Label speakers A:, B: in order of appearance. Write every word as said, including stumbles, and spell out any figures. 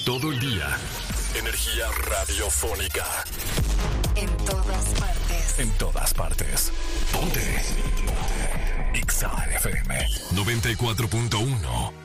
A: Todo el día. Energía radiofónica.
B: En todas partes.
A: En todas partes. Ponte. Ponte. Exa F M noventa y cuatro punto uno.